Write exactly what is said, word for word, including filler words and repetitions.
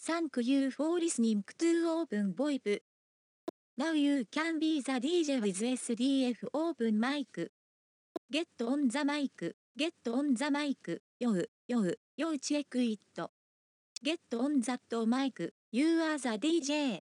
Thank you for listening to Open VoIP. Now you can be the D J with S D F Open Mic. Get on the mic, get on the mic, yo, yo, yo check it. Get on that mic, you are the D J.